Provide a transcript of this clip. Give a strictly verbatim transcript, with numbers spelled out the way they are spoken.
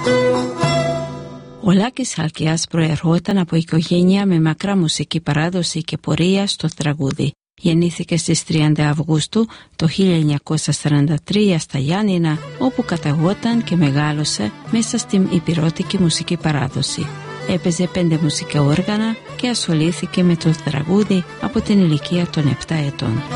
Ο Λάκης Χαλκιάς προερχόταν από οικογένεια με μακρά μουσική παράδοση και πορεία στο τραγούδι. Γεννήθηκε στις τριάντα Αυγούστου το χίλια εννιακόσια σαράντα τρία στα Γιάννηνα, όπου καταγόταν και μεγάλωσε μέσα στην ηπειρώτικη μουσική παράδοση. Έπαιζε πέντε μουσικά όργανα και ασχολήθηκε με το τραγούδι από την ηλικία των επτά ετών.